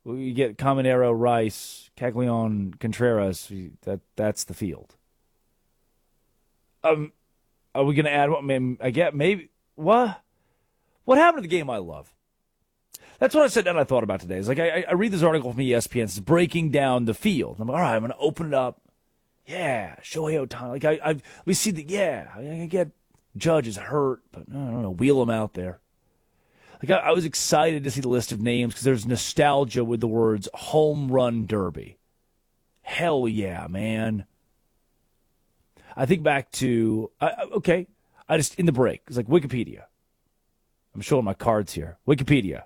You get Caminero, Rice, Caglione, Contreras. That's the field. Are we going to add what? I get maybe what? What happened to the game I love? That's what I said and I thought about today. It's like I read this article from ESPN. It's breaking down the field. I'm like, all right, I'm going to open it up. Yeah, Shohei Ohtani. Like we see the I get Judge is hurt, but I don't know. Wheel him out there. Like I was excited to see the list of names because there's nostalgia with the words home run derby. Hell yeah, man. I think back to, I just, in the break, it's like Wikipedia. I'm showing my cards here. Wikipedia.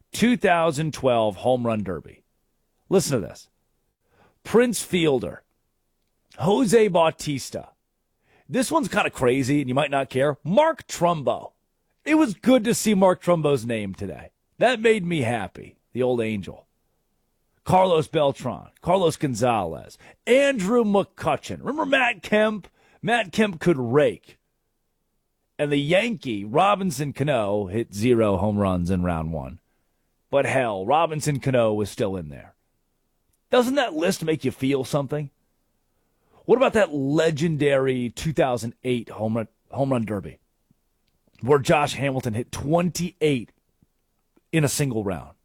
2012 home run derby. Listen to this. Prince Fielder. Jose Bautista. This one's kind of crazy and you might not care. Mark Trumbo. It was good to see Mark Trumbo's name today. That made me happy. The old angel. Carlos Beltran. Carlos Gonzalez. Andrew McCutchen. Remember Matt Kemp? Matt Kemp could rake. And the Yankee, Robinson Cano, hit 0 home runs in round 1. But hell, Robinson Cano was still in there. Doesn't that list make you feel something? What about that legendary 2008 home run derby where Josh Hamilton hit 28 in a single round?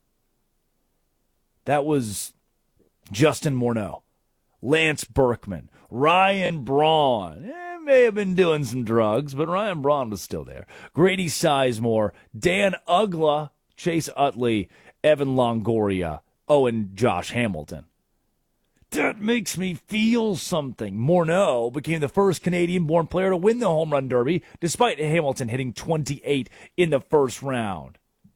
That was Justin Morneau, Lance Berkman, Ryan Braun. May have been doing some drugs, but Ryan Braun was still there. Grady Sizemore, Dan Ugla, Chase Utley, Evan Longoria, and Josh Hamilton. That makes me feel something. Morneau became the first Canadian-born player to win the home run derby, despite Hamilton hitting 28 in the first round.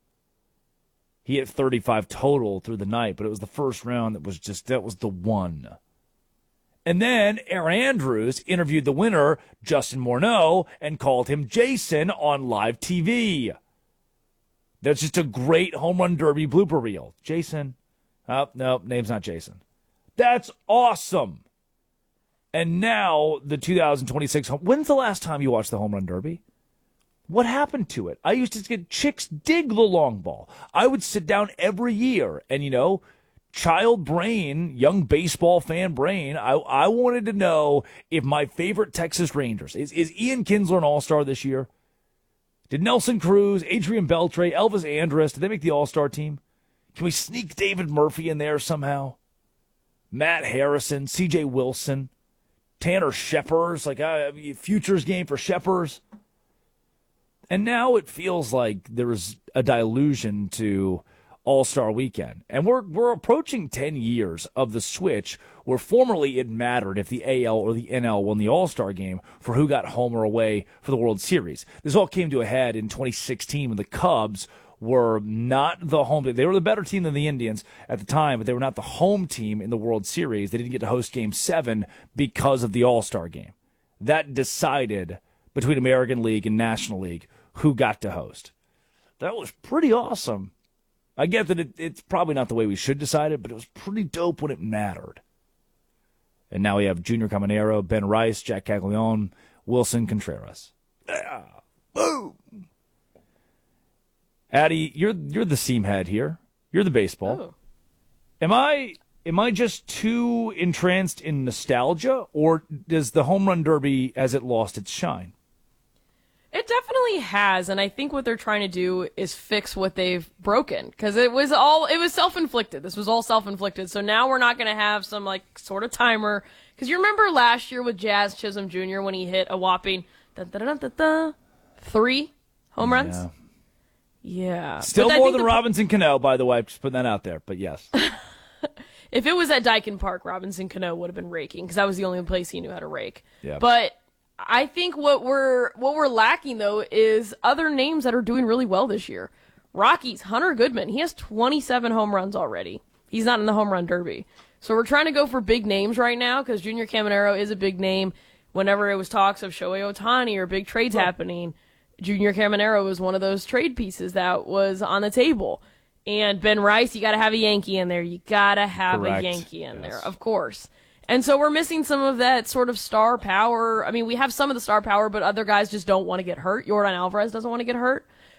He hit 35 total through the night, but it was the first round that was the one. And then Aaron Andrews interviewed the winner, Justin Morneau, and called him Jason on live TV. That's just a great home run derby blooper reel. Jason. Oh, no, name's not Jason. That's awesome. And now the 2026. When's the last time you watched the home run derby? What happened to it? I used to get chicks dig the long ball. I would sit down every year and, child brain, young baseball fan brain, I wanted to know if my favorite Texas Rangers, is Ian Kinsler an all-star this year? Did Nelson Cruz, Adrian Beltre, Elvis Andrus, did they make the all-star team? Can we sneak David Murphy in there somehow? Matt Harrison, C.J. Wilson, Tanner Scheppers, futures game for Scheppers. And now it feels like there's a dilution to All-Star Weekend. And we're approaching 10 years of the switch where formerly it mattered if the AL or the NL won the All-Star game for who got home or away for the World Series. This all came to a head in 2016 when the Cubs were not the home team. They were the better team than the Indians at the time, but they were not the home team in the World Series. They didn't get to host Game 7 because of the All-Star game. That decided between American League and National League who got to host. That was pretty awesome. I get that it's probably not the way we should decide it, but it was pretty dope when it mattered. And now we have Junior Caminero, Ben Rice, Jack Caglione, Wilson Contreras. Yeah. Boom! Addie, you're the seam head here. You're the baseball. Oh. Am I just too entranced in nostalgia, or does the home run derby, has it lost its shine? It definitely has, and I think what they're trying to do is fix what they've broken, because it was self-inflicted. This was all self-inflicted, so now we're not going to have some, sort of timer, because you remember last year with Jazz Chisholm Jr. when he hit a whopping 3 home runs? Yeah. Still more than Robinson Cano, by the way, just putting that out there, but yes. If it was at Daikin Park, Robinson Cano would have been raking, because that was the only place he knew how to rake. Yeah. But I think what we're lacking, though, is other names that are doing really well this year. Rockies, Hunter Goodman, he has 27 home runs already. He's not in the home run derby. So we're trying to go for big names right now, because Junior Caminero is a big name. Whenever it was talks of Shohei Ohtani or big trades happening, Junior Caminero was one of those trade pieces that was on the table. And Ben Rice, you got to have a Yankee in there. You got to have a Yankee in there, of course. And so we're missing some of that sort of star power. I mean, we have some of the star power, but other guys just don't want to get hurt. Yordan Alvarez doesn't want to get hurt.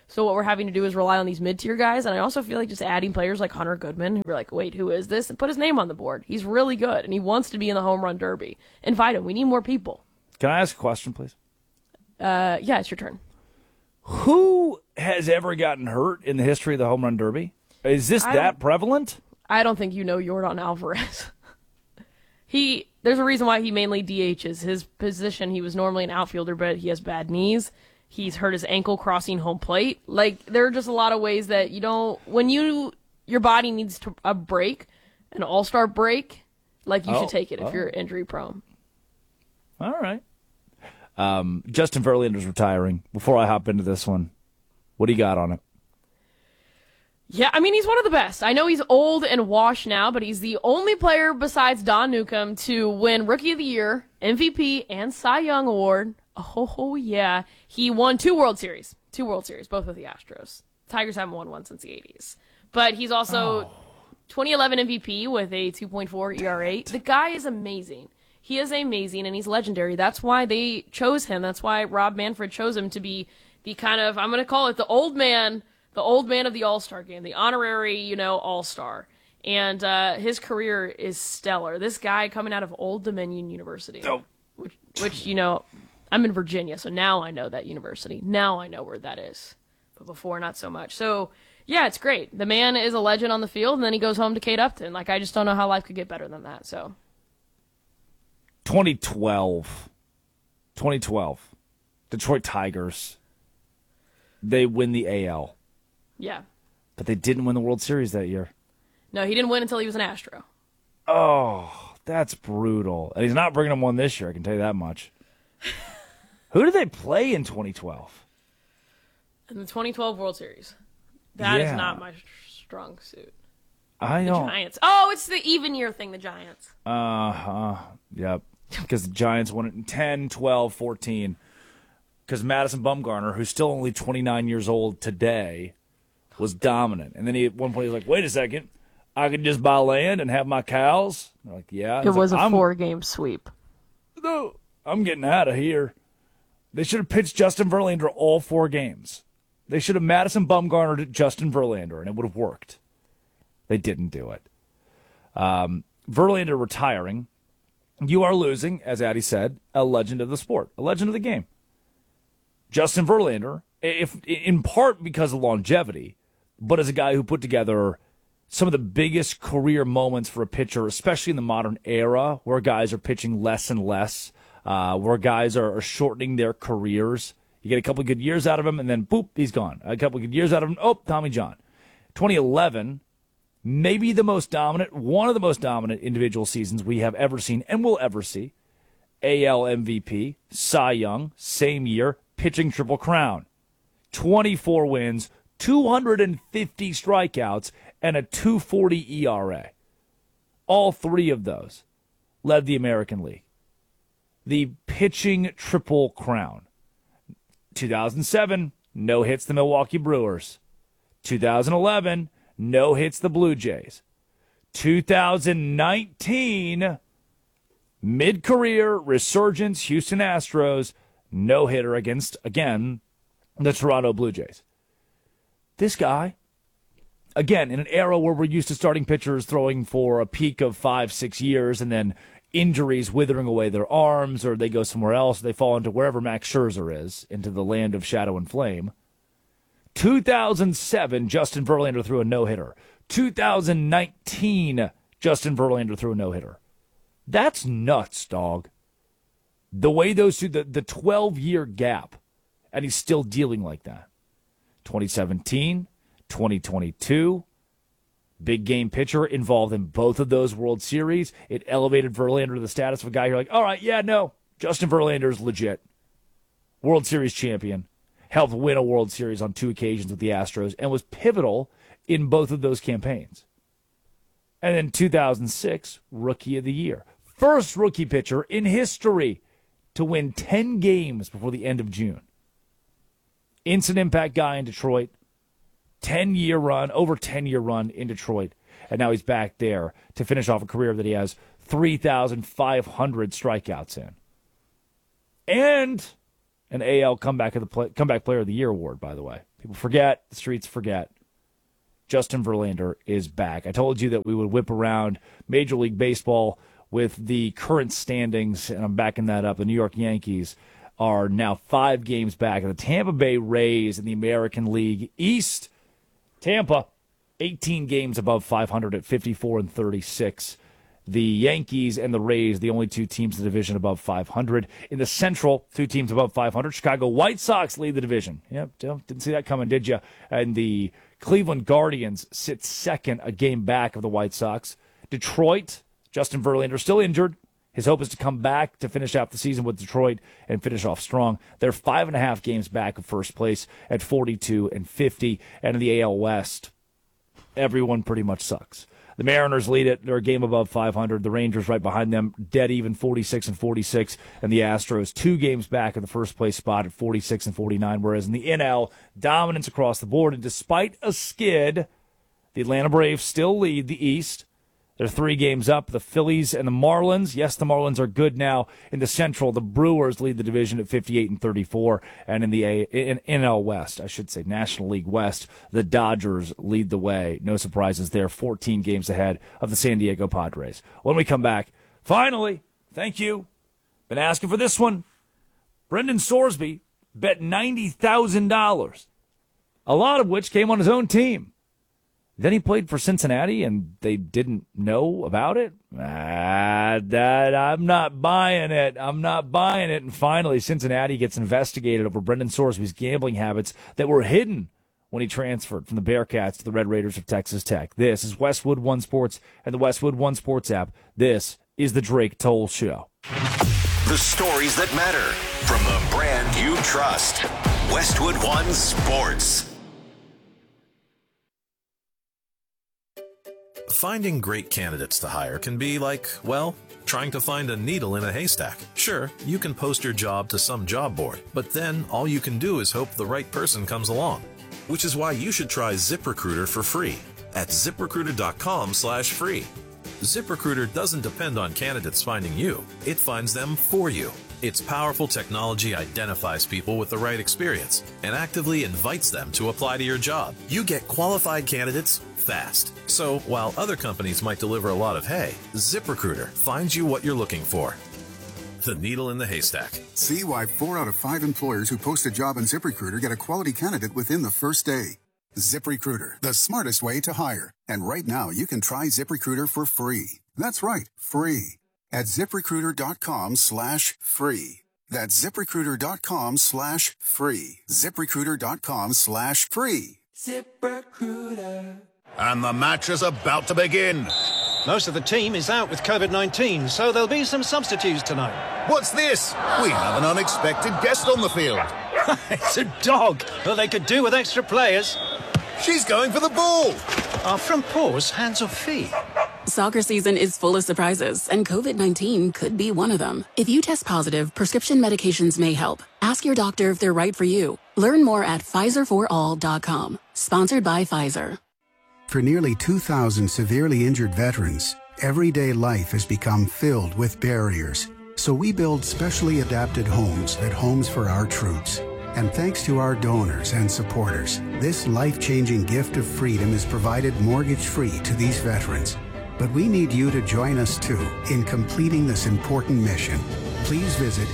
So what we're having to do is rely on these mid-tier guys, and I also feel like just adding players like Hunter Goodman, who are like, wait, who is this? And put his name on the board. He's really good, and he wants to be in the home run derby. Invite him. We need more people. Can I ask a question, please? Yeah, it's your turn. Who has ever gotten hurt in the history of the home run derby? Is this that prevalent? I don't think you know Yordan Alvarez. There's a reason why he mainly DHs. His position, he was normally an outfielder, but he has bad knees. He's hurt his ankle crossing home plate. Like, there are just a lot of ways that you don't, when your body needs a break, an all-star break, like you should take it if you're injury prone. All right. Justin Verlander's retiring. Before I hop into this one, what do you got on it? Yeah, I mean, he's one of the best. I know he's old and washed now, but he's the only player besides Don Newcomb to win Rookie of the Year, MVP, and Cy Young Award. Oh, yeah. He won 2 World Series. 2 World Series, both with the Astros. Tigers haven't won one since the 80s. But he's also 2011 MVP with a 2.4 ERA. The guy is amazing. He is amazing, and he's legendary. That's why they chose him. That's why Rob Manfred chose him to be the kind of, I'm going to call it the old man of the All-Star game, the honorary, All-Star. And his career is stellar. This guy coming out of Old Dominion University, which I'm in Virginia, so now I know that university. Now I know where that is. But before, not so much. So, yeah, it's great. The man is a legend on the field, and then he goes home to Kate Upton. Like, I just don't know how life could get better than that, so. 2012. Detroit Tigers. They win the AL. Yeah. But they didn't win the World Series that year. No, he didn't win until he was an Astro. Oh, that's brutal. And he's not bringing them one this year, I can tell you that much. Who did they play in 2012? In the 2012 World Series. That is not my strong suit. I know. Giants. Oh, it's the even year thing, the Giants. Yep. Because the Giants won it in 10, 12, 14. Because Madison Bumgarner, who's still only 29 years old today, was dominant. And then at one point he was like, wait a second, I could just buy land and have my cows? They're like, yeah. It was a 4-game sweep. No, I'm getting out of here. They should have pitched Justin Verlander all 4 games. They should have Madison Bumgarnered Justin Verlander, and it would have worked. They didn't do it. Verlander retiring. You are losing, as Addie said, a legend of the sport, a legend of the game. Justin Verlander, if in part because of longevity, but as a guy who put together some of the biggest career moments for a pitcher, especially in the modern era, where guys are pitching less and less, where guys are shortening their careers. You get a couple of good years out of him, and then, boop, he's gone. A couple of good years out of him, Tommy John. 2011, maybe the most dominant, one of the most dominant individual seasons we have ever seen and will ever see. AL MVP, Cy Young, same year, pitching Triple Crown. 24 wins, 250 strikeouts, and a 2.40 ERA. All 3 of those led the American League. The pitching Triple Crown. 2007, no hits the Milwaukee Brewers. 2011, no hits the Blue Jays. 2019, mid-career resurgence, Houston Astros, no-hitter against, again, the Toronto Blue Jays. This guy, again, in an era where we're used to starting pitchers throwing for a peak of 5-6 years and then injuries withering away their arms, or they go somewhere else, they fall into wherever Max Scherzer is, into the land of shadow and flame. 2007, Justin Verlander threw a no-hitter. 2019, Justin Verlander threw a no-hitter. That's nuts, dog. The way those two, the 12-year gap, and he's still dealing like that. 2017, 2022, big game pitcher involved in both of those World Series. It elevated Verlander to the status of a guy you're like, all right, yeah, no, Justin Verlander's legit. World Series champion. Helped win a World Series on 2 occasions with the Astros and was pivotal in both of those campaigns. And then 2006, Rookie of the Year. First rookie pitcher in history to win 10 games before the end of June. Instant impact guy in Detroit. 10-year run, over 10-year run in Detroit. And now he's back there to finish off a career that he has 3,500 strikeouts in. And an AL Comeback Player of the Year award, by the way. People forget, the streets forget. Justin Verlander is back. I told you that we would whip around Major League Baseball with the current standings, and I'm backing that up. The New York Yankees are now 5 games back. The Tampa Bay Rays in the American League East. Tampa, 18 games above 500 at 54-36. The Yankees and the Rays, the only 2 teams in the division above 500. In the Central, 2 teams above 500. Chicago White Sox lead the division. Yep, didn't see that coming, did you? And the Cleveland Guardians sit second, a game back of the White Sox. Detroit, Justin Verlander still injured. His hope is to come back to finish out the season with Detroit and finish off strong. They're 5.5 games back of first place at 42-50. And in the AL West, everyone pretty much sucks. The Mariners lead it. They're a game above 500. The Rangers right behind them, dead even, 46-46. And the Astros 2 games back in the first place spot at 46-49. Whereas in the NL, dominance across the board. And despite a skid, the Atlanta Braves still lead the East. They're 3 games up. The Phillies and the Marlins. Yes, the Marlins are good now. In the Central, the Brewers lead the division at 58-34. And in the NL West, I should say National League West, the Dodgers lead the way. No surprises there. 14 games ahead of the San Diego Padres. When we come back, finally, thank you. Been asking for this one. Brendan Sorsby bet $90,000, a lot of which came on his own team. Then he played for Cincinnati, and they didn't know about it? I'm not buying it. I'm not buying it. And finally, Cincinnati gets investigated over Brendan Sorsby's gambling habits that were hidden when he transferred from the Bearcats to the Red Raiders of Texas Tech. This is Westwood One Sports and the Westwood One Sports app. This is the Drake Toll Show. The stories that matter from the brand you trust. Westwood One Sports. Finding great candidates to hire can be like, well, trying to find a needle in a haystack. Sure, you can post your job to some job board, but then all you can do is hope the right person comes along. Which is why you should try ZipRecruiter for free at ZipRecruiter.com/free. ZipRecruiter doesn't depend on candidates finding you. It finds them for you. Its powerful technology identifies people with the right experience and actively invites them to apply to your job. You get qualified candidates fast. So while other companies might deliver a lot of hay, ZipRecruiter finds you what you're looking for. The needle in the haystack. See why 4 out of 5 employers who post a job on ZipRecruiter get a quality candidate within the first day. ZipRecruiter, the smartest way to hire. And right now, you can try ZipRecruiter for free. That's right, free. At ZipRecruiter.com/free. That's ZipRecruiter.com/free. ZipRecruiter.com/free. ZipRecruiter. And the match is about to begin. Most of the team is out with COVID-19, so there'll be some substitutes tonight. What's this? We have an unexpected guest on the field. It's a dog. Well, they could do with extra players. She's going for the ball. Are front paws hands or feet? Soccer season is full of surprises, and COVID-19 could be one of them. If you test positive, prescription medications may help. Ask your doctor if they're right for you. Learn more at PfizerForAll.com. Sponsored by Pfizer. For nearly 2,000 severely injured veterans, everyday life has become filled with barriers. So we build specially adapted homes at Homes for Our Troops. And thanks to our donors and supporters, this life-changing gift of freedom is provided mortgage-free to these veterans. But we need you to join us, too, in completing this important mission. Please visit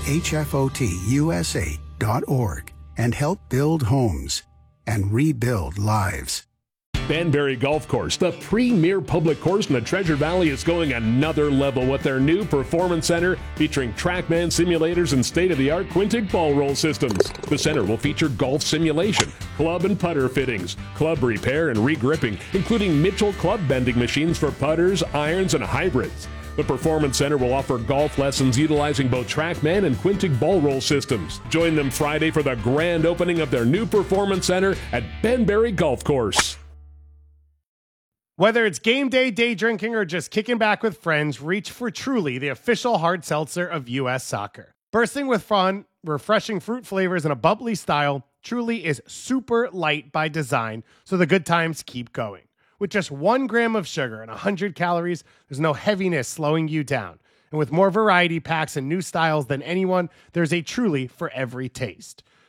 hfotusa.org and help build homes and rebuild lives. Banbury Golf Course, the premier public course in the Treasure Valley, is going another level with their new performance center featuring TrackMan simulators and state-of-the-art Quintic ball roll systems. The center will feature golf simulation, club and putter fittings, club repair and regripping, including Mitchell club bending machines for putters, irons, and hybrids. The Performance Center will offer golf lessons utilizing both TrackMan and Quintic ball roll systems. Join them Friday for the grand opening of their new Performance Center at Banbury Golf Course. Whether it's game day, day drinking, or just kicking back with friends, reach for Truly, the official hard seltzer of U.S. Soccer. Bursting with fun, refreshing fruit flavors, and a bubbly style, Truly is super light by design, so the good times keep going. With just 1 gram of sugar and 100 calories, there's no heaviness slowing you down. And with more variety packs and new styles than anyone, there's a Truly for every taste.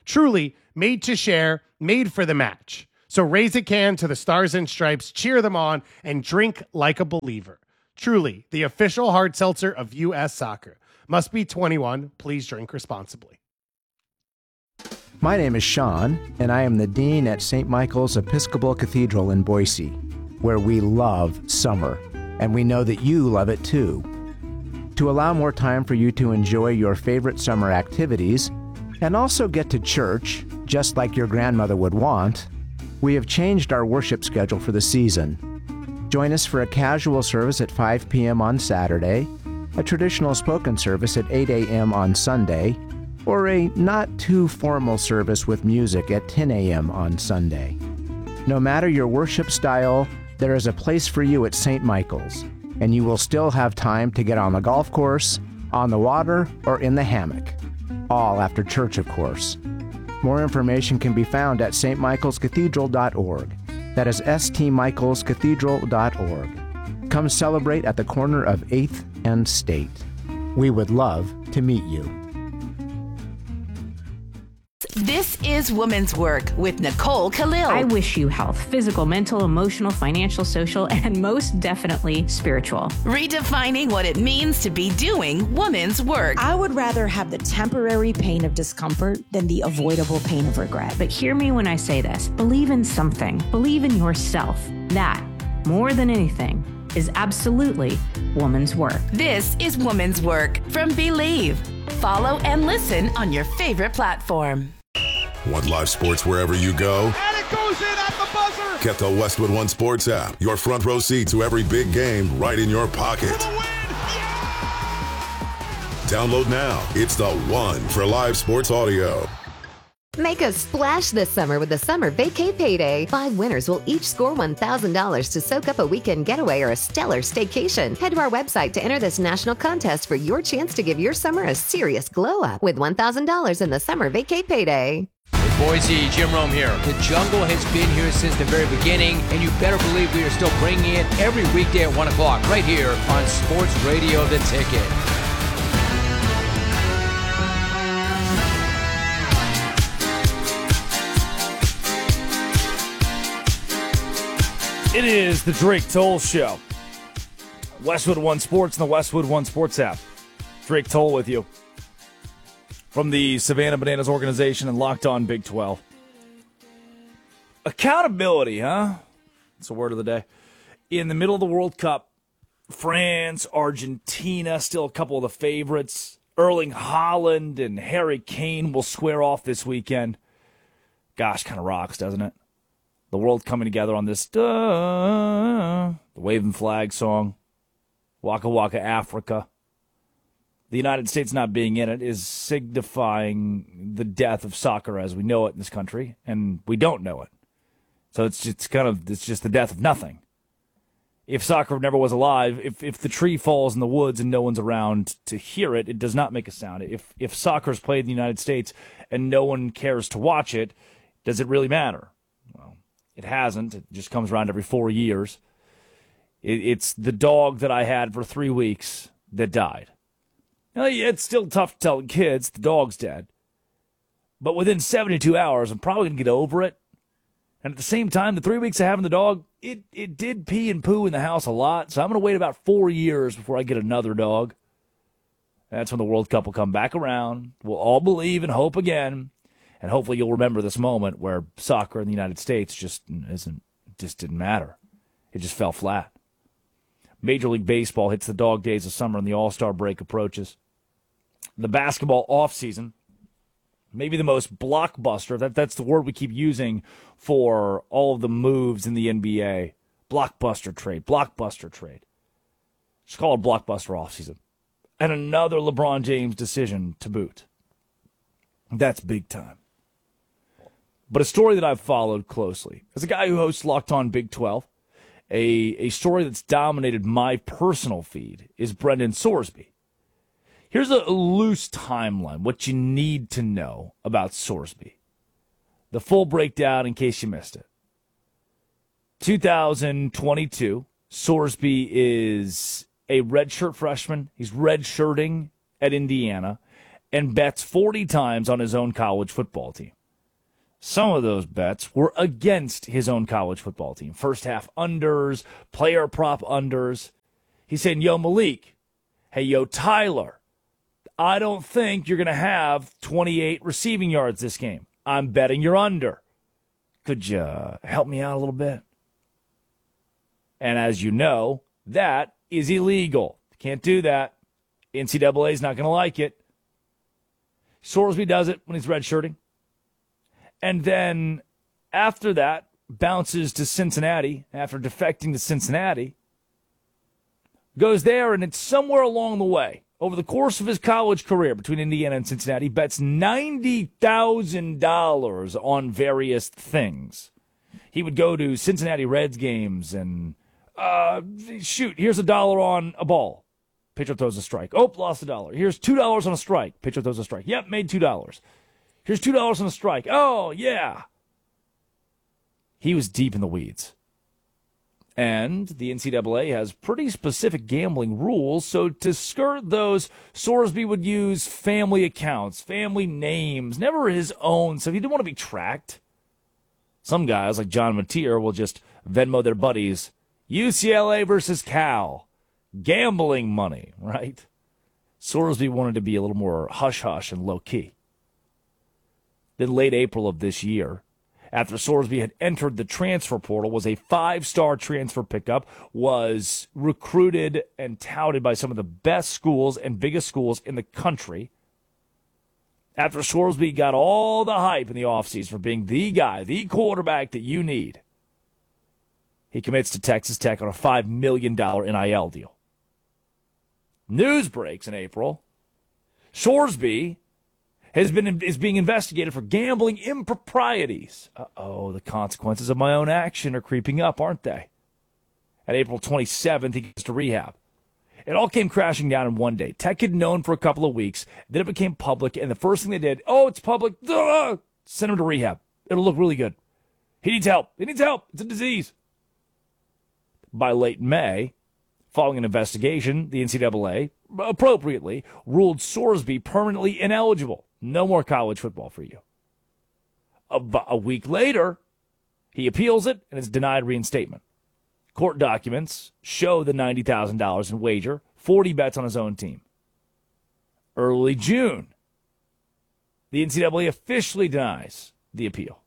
Truly, made to share, made for the match. So raise a can to the Stars and Stripes, cheer them on, and drink like a believer. Truly, the official hard seltzer of U.S. Soccer. Must be 21. Please drink responsibly. My name is Sean, and I am the Dean at St. Michael's Episcopal Cathedral in Boise, where we love summer, and we know that you love it too. To allow more time for you to enjoy your favorite summer activities, and also get to church, just like your grandmother would want, we have changed our worship schedule for the season. Join us for a casual service at 5 p.m. on Saturday, a traditional spoken service at 8 a.m. on Sunday, or a not-too-formal service with music at 10 a.m. on Sunday. No matter your worship style, there is a place for you at St. Michael's, and you will still have time to get on the golf course, on the water, or in the hammock. All after church, of course. More information can be found at stmichaelscathedral.org. That is stmichaelscathedral.org. Come celebrate at the corner of 8th and State. We would love to meet you. This is Women's Work with Nicole Khalil. I wish you health, physical, mental, emotional, financial, social, and most definitely spiritual. Redefining what it means to be doing women's work. I would rather have the temporary pain of discomfort than the avoidable pain of regret. But hear me when I say this. Believe in something. Believe in yourself. That, more than anything, is absolutely woman's work. This is Women's Work from Believe. Follow and listen on your favorite platform. Want live sports wherever you go? And it goes in at the buzzer! Get the Westwood One Sports app. Your front row seat to every big game right in your pocket. Download now. It's the one for live sports audio. Make a splash this summer with the Summer Vacay Payday. 5 winners will each score $1,000 to soak up a weekend getaway or a stellar staycation. Head to our website to enter this national contest for your chance to give your summer a serious glow up with $1,000 in the Summer Vacay Payday. Boise, Jim Rome here. The Jungle has been here since the very beginning, and you better believe we are still bringing it every weekday at 1 o'clock right here on Sports Radio The Ticket. It is the Drake Toll Show. Westwood One Sports and the Westwood One Sports app. Drake Toll with you from the Savannah Bananas organization and Locked On Big 12. Accountability, huh? That's the word of the day. In the middle of the World Cup, France, Argentina, still a couple of the favorites. Erling Haaland and Harry Kane will square off this weekend. Gosh, kind of rocks, doesn't it? The world coming together on this the waving flag song. Waka Waka Africa. The United States not being in it is signifying the death of soccer as we know it in this country, and we don't know it. So it's just the death of nothing. If soccer never was alive, if the tree falls in the woods and no one's around to hear it, it does not make a sound. If soccer's played in the United States and no one cares to watch it, does it really matter? Well, it hasn't. It just comes around every 4 years. It's the dog that I had for 3 weeks that died. Now, it's still tough to tell kids the dog's dead. But within 72 hours, I'm probably going to get over it. And at the same time, the 3 weeks of having the dog, it did pee and poo in the house a lot. So I'm going to wait about 4 years before I get another dog. That's when the World Cup will come back around. We'll all believe and hope again. And hopefully you'll remember this moment where soccer in the United States just didn't matter. It just fell flat. Major League Baseball hits the dog days of summer and the All-Star break approaches. The basketball offseason, maybe the most blockbuster, that's the word we keep using for all of the moves in the NBA. Blockbuster trade. Just call it blockbuster offseason. And another LeBron James decision to boot. That's big time. But a story that I've followed closely, as a guy who hosts Locked On Big 12, a story that's dominated my personal feed is Brendan Sorsby. Here's a loose timeline, what you need to know about Sorsby. The full breakdown in case you missed it. 2022, Sorsby is a redshirt freshman. He's redshirting at Indiana and bets 40 times on his own college football team. Some of those bets were against his own college football team. First half unders, player prop unders. He's saying, yo, Malik, hey, yo, Tyler, I don't think you're going to have 28 receiving yards this game. I'm betting you're under. Could you help me out a little bit? And as you know, that is illegal. Can't do that. NCAA is not going to like it. Sorsby does it when he's redshirting. And then after that, bounces to Cincinnati after defecting to Cincinnati. Goes there, and it's somewhere along the way, over the course of his college career between Indiana and Cincinnati, bets $90,000 on various things. He would go to Cincinnati Reds games and, here's $1 on a ball. Pitcher throws a strike. Oh, lost $1. Here's $2 on a strike. Pitcher throws a strike. Yep, made $2. Here's $2 on a strike. Oh, yeah. He was deep in the weeds. And the NCAA has pretty specific gambling rules, so to skirt those, Sorsby would use family accounts, family names, never his own, so he didn't want to be tracked. Some guys, like John Mateer, will just Venmo their buddies, UCLA versus Cal, gambling money, right? Sorsby wanted to be a little more hush-hush and low-key. Then late April of this year, after Sorsby had entered the transfer portal, was a 5-star transfer pickup, was recruited and touted by some of the best schools and biggest schools in the country. After Sorsby got all the hype in the offseason for being the guy, the quarterback that you need, he commits to Texas Tech on a $5 million NIL deal. News breaks in April. Sorsby is being investigated for gambling improprieties. Uh-oh, the consequences of my own action are creeping up, aren't they? At April 27th, he goes to rehab. It all came crashing down in one day. Tech had known for a couple of weeks. Then it became public, and the first thing they did, it's public. Send him to rehab. It'll look really good. He needs help. He needs help. It's a disease. By late May, following an investigation, the NCAA, appropriately, ruled Sorsby permanently ineligible. No more college football for you. A week later, he appeals it and is denied reinstatement. Court documents show the $90,000 in wager, 40 bets on his own team. Early June, the NCAA officially denies the appeal,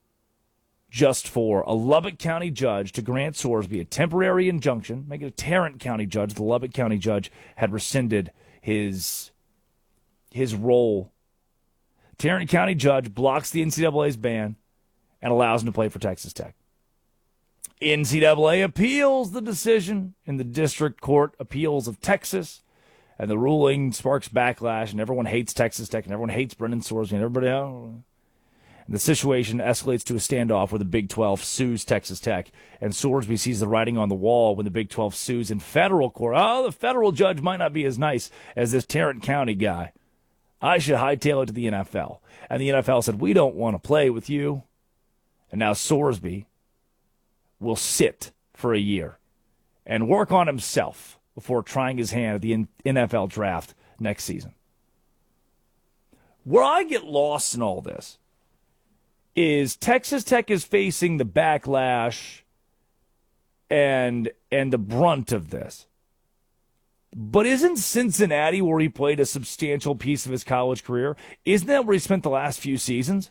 just for a Lubbock County judge to grant Sorsby a temporary injunction, make it a Tarrant County judge. The Lubbock County judge had rescinded his role. Tarrant County judge blocks the NCAA's ban and allows him to play for Texas Tech. NCAA appeals the decision in the District Court Appeals of Texas, and the ruling sparks backlash, and everyone hates Texas Tech, and everyone hates Brendan Sorsby, and everybody else. And the situation escalates to a standoff where the Big 12 sues Texas Tech, and Sorsby sees the writing on the wall when the Big 12 sues in federal court. Oh, the federal judge might not be as nice as this Tarrant County guy. I should hightail it to the NFL. And the NFL said, we don't want to play with you. And now Sorsby will sit for a year and work on himself before trying his hand at the NFL draft next season. Where I get lost in all this is Texas Tech is facing the backlash and the brunt of this. But isn't Cincinnati where he played a substantial piece of his college career? Isn't that where he spent the last few seasons?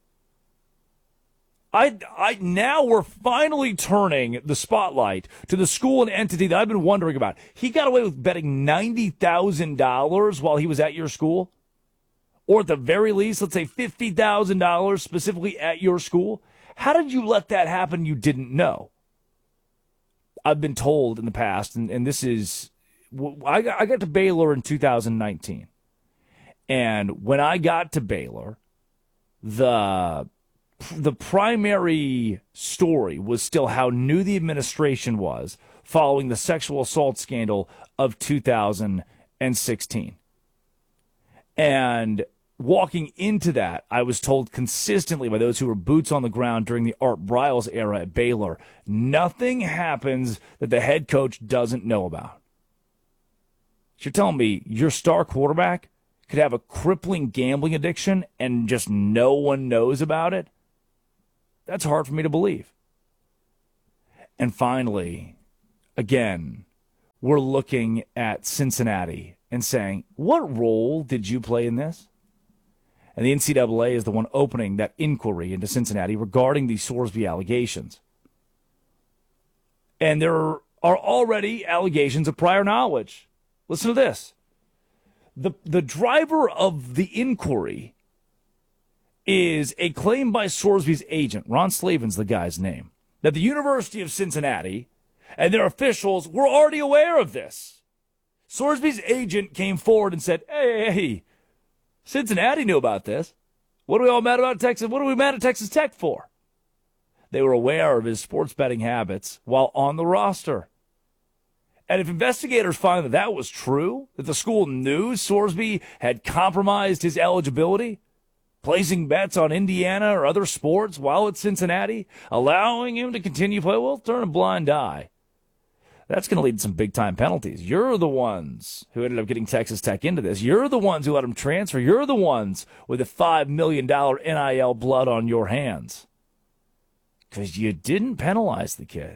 Now we're finally turning the spotlight to the school and entity that I've been wondering about. He got away with betting $90,000 while he was at your school? Or at the very least, let's say $50,000 specifically at your school? How did you let that happen you didn't know? I've been told in the past, and this is, I got to Baylor in 2019. And when I got to Baylor, the primary story was still how new the administration was following the sexual assault scandal of 2016. And walking into that, I was told consistently by those who were boots on the ground during the Art Briles era at Baylor, nothing happens that the head coach doesn't know about. You're telling me your star quarterback could have a crippling gambling addiction and just no one knows about it? That's hard for me to believe. And finally, again, we're looking at Cincinnati and saying, what role did you play in this? And the NCAA is the one opening that inquiry into Cincinnati regarding the Sorsby allegations. And there are already allegations of prior knowledge. Listen to this. The driver of the inquiry is a claim by Sorsby's agent, Ron Slavin's the guy's name, that the University of Cincinnati and their officials were already aware of this. Sorsby's agent came forward and said, hey, Cincinnati knew about this. What are we all mad about Texas? What are we mad at Texas Tech for? They were aware of his sports betting habits while on the roster. And if investigators find that that was true, that the school knew Sorsby had compromised his eligibility, placing bets on Indiana or other sports while at Cincinnati, allowing him to continue play, well, turn a blind eye. That's going to lead to some big-time penalties. You're the ones who ended up getting Texas Tech into this. You're the ones who let him transfer. You're the ones with the $5 million NIL blood on your hands. Because you didn't penalize the kid.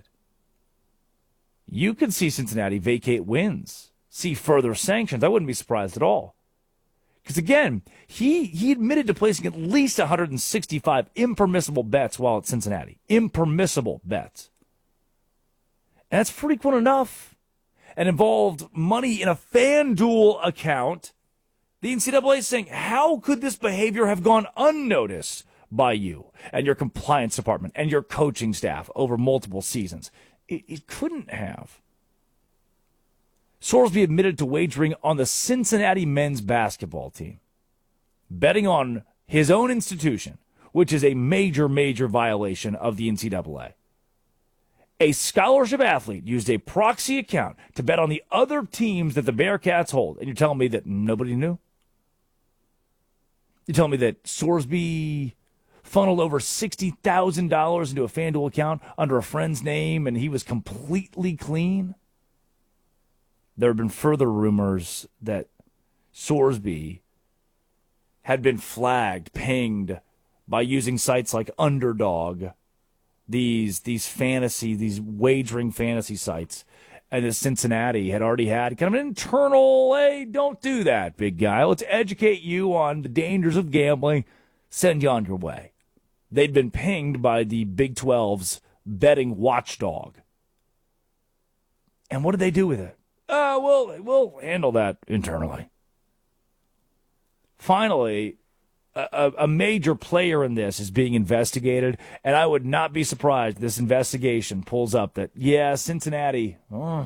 You could see Cincinnati vacate wins, see further sanctions. I wouldn't be surprised at all. Because, again, he admitted to placing at least 165 impermissible bets while at Cincinnati. Impermissible bets. And that's frequent enough. And involved money in a FanDuel account. The NCAA is saying, how could this behavior have gone unnoticed by you and your compliance department and your coaching staff over multiple seasons? It couldn't have. Sorsby admitted to wagering on the Cincinnati men's basketball team, betting on his own institution, which is a major, major violation of the NCAA. A scholarship athlete used a proxy account to bet on the other teams that the Bearcats hold, and you're telling me that nobody knew? You're telling me that Sorsby funneled over $60,000 into a FanDuel account under a friend's name, and he was completely clean? There have been further rumors that Sorsby had been flagged, pinged by using sites like Underdog, these wagering fantasy sites, and that Cincinnati had already had kind of an internal, hey, don't do that, big guy. Let's educate you on the dangers of gambling, send you on your way. They'd been pinged by the Big 12's betting watchdog. And what did they do with it? We'll handle that internally. Finally, a major player in this is being investigated, and I would not be surprised if this investigation pulls up that, yeah, Cincinnati,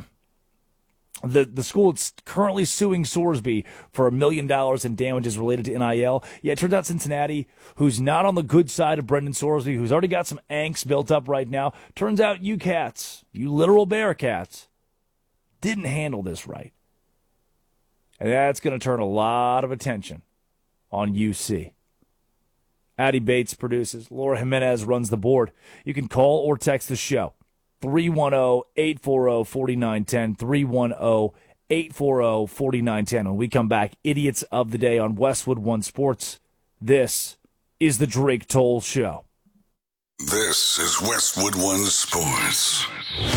the school is currently suing Sorsby for $1 million in damages related to NIL. Yeah, it turns out Cincinnati, who's not on the good side of Brendan Sorsby, who's already got some angst built up right now, turns out you cats, you literal Bearcats, didn't handle this right. And that's going to turn a lot of attention on UC. Addie Bates produces. Laura Jimenez runs the board. You can call or text the show. 310-840-4910. 310-840-4910. When we come back, Idiots of the Day on Westwood One Sports. This is the Drake Toll Show. This is Westwood One Sports.